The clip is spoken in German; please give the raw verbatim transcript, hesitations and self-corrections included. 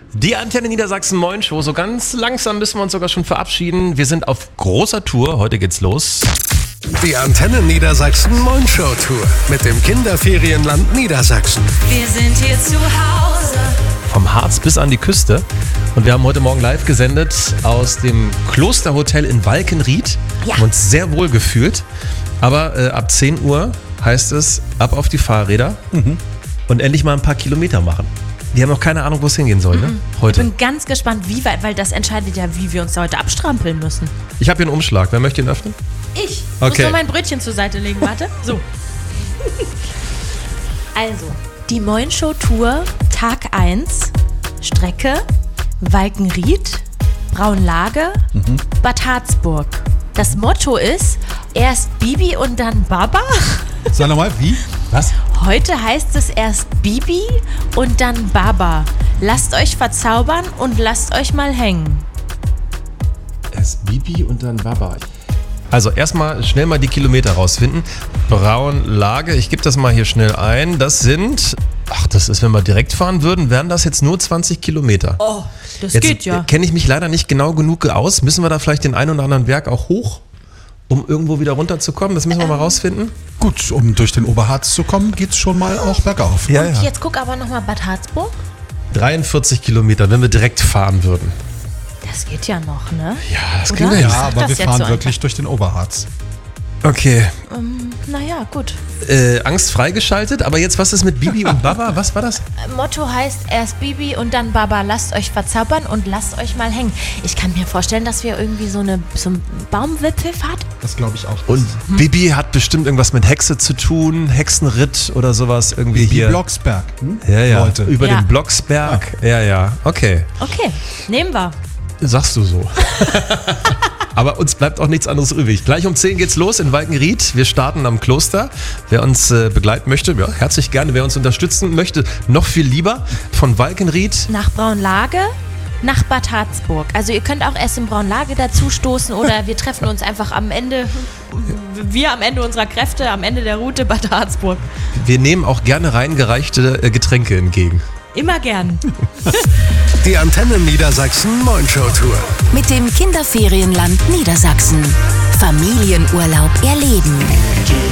Die Antenne Niedersachsen Moin Show. So ganz langsam müssen wir uns sogar schon verabschieden. Wir sind auf großer Tour. Heute geht's los. Die Antenne Niedersachsen Moin Show Tour mit dem Kinderferienland Niedersachsen. Wir sind hier zu Hause. Vom Harz bis an die Küste. Und wir haben heute Morgen live gesendet aus dem Klosterhotel in Walkenried. Ja. Haben uns sehr wohl gefühlt. Aber äh, ab zehn Uhr heißt es, ab auf die Fahrräder mhm. und endlich mal ein paar Kilometer machen. Wir haben noch keine Ahnung, wo es hingehen soll, ne? Heute. Ich bin ganz gespannt, wie weit, weil das entscheidet ja, wie wir uns heute abstrampeln müssen. Ich habe hier einen Umschlag. Wer möchte ihn öffnen? Ich Okay. muss nur mein Brötchen zur Seite legen, warte. So. Also, die Moin Show Tour, Tag eins, Strecke, Walkenried, Braunlage, mhm. Bad Harzburg. Das Motto ist, erst Bibi und dann Baba. Sag nochmal, wie? Was? Heute heißt es erst Bibi und dann Baba. Lasst euch verzaubern und lasst euch mal hängen. Erst Bibi und dann Baba. Also erstmal schnell mal die Kilometer rausfinden. Braunlage, ich gebe das mal hier schnell ein. Das sind, ach, das ist, wenn wir direkt fahren würden, wären das jetzt nur zwanzig Kilometer. Oh, das jetzt geht ja. Kenne ich mich leider nicht genau genug aus. Müssen wir da vielleicht den einen oder anderen Berg auch hoch, um irgendwo wieder runterzukommen? Das müssen wir ähm. mal rausfinden. Gut, um durch den Oberharz zu kommen, geht's schon mal auch bergauf. Ja, Und ja. jetzt guck aber nochmal Bad Harzburg. dreiundvierzig Kilometer, wenn wir direkt fahren würden. Das geht ja noch, ne? Ja, das Oder? kriegen wir Ja, hin. Sag aber das wir jetzt fahren so wirklich durch den Oberharz. Okay. Ähm, naja, gut. Äh, Angst freigeschaltet, aber jetzt, was ist mit Bibi und Baba? Was war das? Motto heißt erst Bibi und dann Baba. Lasst euch verzaubern und lasst euch mal hängen. Ich kann mir vorstellen, dass wir irgendwie so eine so eine Baumwipfelfahrt. Das glaube ich auch. Und Bibi hat bestimmt irgendwas mit Hexe zu tun, Hexenritt oder sowas irgendwie Bibi hier. Blocksberg. Hm? Ja, ja. Leute. Über Ja. den Blocksberg. Ja, ja. Okay. Okay, nehmen wir. Sagst du so. Aber uns bleibt auch nichts anderes übrig. Gleich um zehn geht's los in Walkenried. Wir starten am Kloster. Wer uns äh, begleiten möchte, ja, herzlich gerne. Wer uns unterstützen möchte, noch viel lieber. Von Walkenried. Nach Braunlage, nach Bad Harzburg. Also ihr könnt auch erst in Braunlage dazu stoßen oder wir treffen uns einfach am Ende, wir am Ende unserer Kräfte, am Ende der Route Bad Harzburg. Wir nehmen auch gerne reingereichte äh, Getränke entgegen. Immer gern. Die Antenne Niedersachsen Moin Show Tour. Mit dem Kinderferienland Niedersachsen. Familienurlaub erleben.